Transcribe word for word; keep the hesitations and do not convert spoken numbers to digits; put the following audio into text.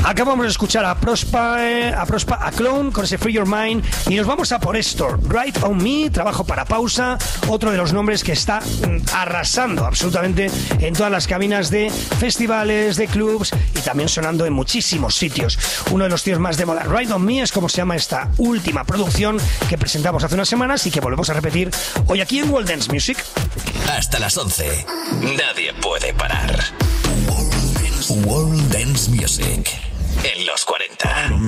Acabamos de escuchar a Prospa, a Prospa, a Clone con ese Free Your Mind y nos vamos a por esto. Right on Me, trabajo para pausa, otro de los nombres que está arrasando absolutamente en todas las cabinas de festivales, de clubs y también sonando en muchísimos sitios. Uno de los tíos más de moda. Right on Me es como se llama esta última producción que presentamos hace unas semanas y que volvemos a repetir hoy aquí en World Dance Music. Hasta las once. Nadie puede parar. World Dance Music en los cuarenta.